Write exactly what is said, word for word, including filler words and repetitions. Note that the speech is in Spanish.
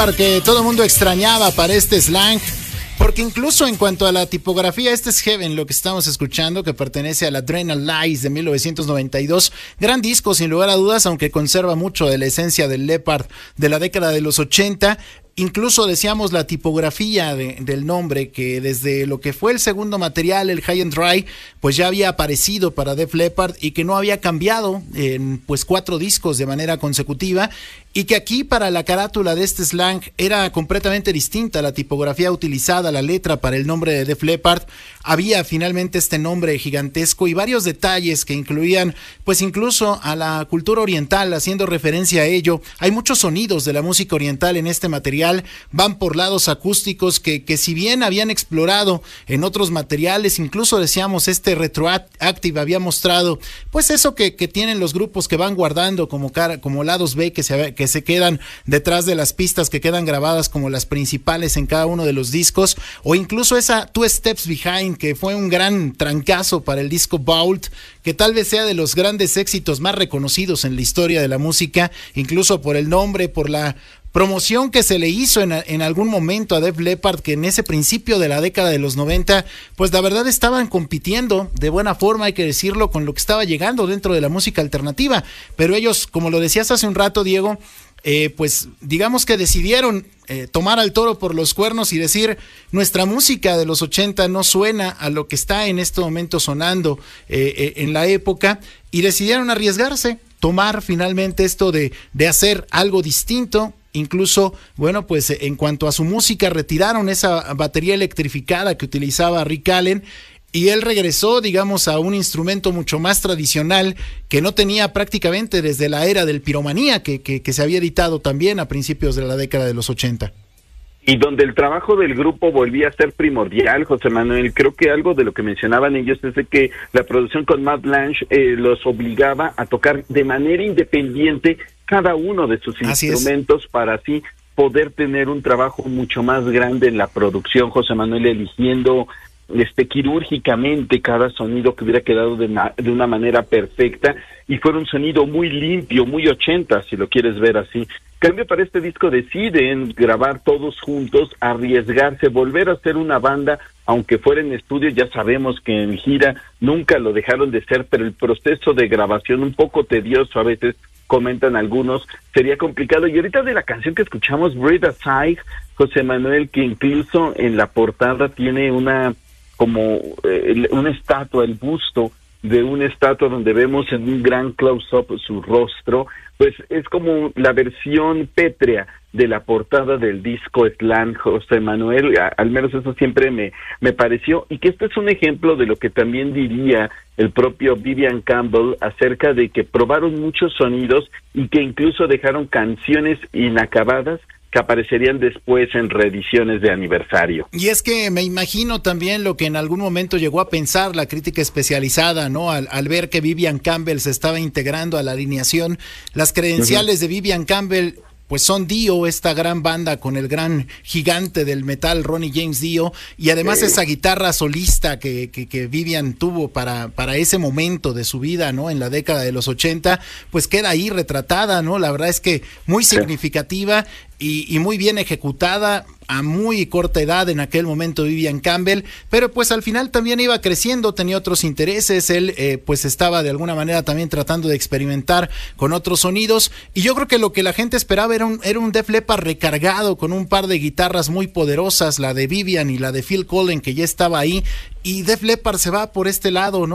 que todo el mundo extrañaba para este slang, porque incluso en cuanto a la tipografía, este es Heaven, lo que estamos escuchando, que pertenece a la Adrenal Lies de mil novecientos noventa y dos, gran disco sin lugar a dudas, aunque conserva mucho de la esencia del Leppard de la década de los ochenta. Incluso decíamos la tipografía de, del nombre, que desde lo que fue el segundo material, el High and Dry, pues ya había aparecido para Def Leppard y que no había cambiado en pues cuatro discos de manera consecutiva, y que aquí para la carátula de este slang era completamente distinta la tipografía utilizada, la letra para el nombre de Def Leppard. Había finalmente este nombre gigantesco y varios detalles que incluían pues incluso a la cultura oriental, haciendo referencia a ello. Hay muchos sonidos de la música oriental en este material, van por lados acústicos que, que si bien habían explorado en otros materiales, incluso decíamos este Retroactive había mostrado pues eso que, que tienen los grupos que van guardando como, cara, como lados B que se, que se quedan detrás de las pistas que quedan grabadas como las principales en cada uno de los discos, o incluso esa Two Steps Behind, que fue un gran trancazo para el disco Vault, que tal vez sea de los grandes éxitos más reconocidos en la historia de la música, incluso por el nombre, por la promoción que se le hizo en, en algún momento a Def Leppard, que en ese principio de la década de los noventa, pues la verdad estaban compitiendo de buena forma, hay que decirlo, con lo que estaba llegando dentro de la música alternativa, pero ellos, como lo decías hace un rato, Diego, eh, pues digamos que decidieron eh, tomar al toro por los cuernos y decir, nuestra música de los ochenta no suena a lo que está en este momento sonando eh, eh, en la época, y decidieron arriesgarse, tomar finalmente esto de, de hacer algo distinto. Incluso, bueno, pues en cuanto a su música, retiraron esa batería electrificada que utilizaba Rick Allen, y él regresó, digamos, a un instrumento mucho más tradicional que no tenía prácticamente desde la era del Piromanía, que, que, que se había editado también a principios de la década de los ochenta. Y donde el trabajo del grupo volvía a ser primordial, José Manuel. Creo que algo de lo que mencionaban ellos es de que la producción con Matt Blanche eh, los obligaba a tocar de manera independiente cada uno de sus así instrumentos es. Para así poder tener un trabajo mucho más grande en la producción, José Manuel, eligiendo este quirúrgicamente cada sonido que hubiera quedado de, ma- de una manera perfecta, y fue un sonido muy limpio, muy ochenta, si lo quieres ver así. Cambio, para este disco deciden grabar todos juntos, arriesgarse, volver a ser una banda, aunque fuera en estudio. Ya sabemos que en gira nunca lo dejaron de ser, pero el proceso de grabación un poco tedioso a veces, comentan algunos, sería complicado. Y ahorita de la canción que escuchamos, Breathe Aside, José Manuel, que incluso en la portada tiene una como eh, una estatua, el busto de una estatua donde vemos en un gran close-up su rostro, pues es como la versión pétrea de la portada del disco Slang, José Manuel. A, al menos eso siempre me, me pareció, y que este es un ejemplo de lo que también diría el propio Vivian Campbell acerca de que probaron muchos sonidos y que incluso dejaron canciones inacabadas que aparecerían después en reediciones de aniversario. Y es que me imagino también lo que en algún momento llegó a pensar la crítica especializada, ¿no? Al, al ver que Vivian Campbell se estaba integrando a la alineación, las credenciales uh-huh. de Vivian Campbell pues son Dio, esta gran banda con el gran gigante del metal Ronnie James Dio, y además sí. esa guitarra solista que, que, que Vivian tuvo para, para ese momento de su vida, ¿no? En la década de los ochenta, pues queda ahí retratada, ¿no? La verdad es que muy significativa y, y muy bien ejecutada a muy corta edad en aquel momento Vivian Campbell, pero pues al final también iba creciendo, tenía otros intereses, él eh, pues estaba de alguna manera también tratando de experimentar con otros sonidos, y yo creo que lo que la gente esperaba era un, era un Def Leppard recargado con un par de guitarras muy poderosas, la de Vivian y la de Phil Collen, que ya estaba ahí, y Def Leppard se va por este lado, ¿no?